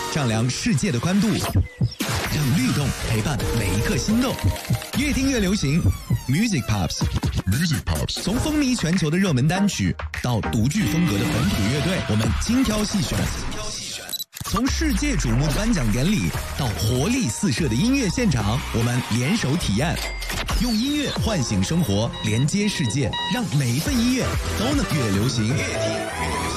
丈量世界的宽度，让律动陪伴每一颗心动。越听越流行 ，Music Pops。Music Pops， 从风靡全球的热门单曲到独具风格的本土乐队，我们精挑细选。从世界瞩目的颁奖典礼到活力四射的音乐现场，我们联手体验，用音乐唤醒生活，连接世界，让每一份音乐都能越流行。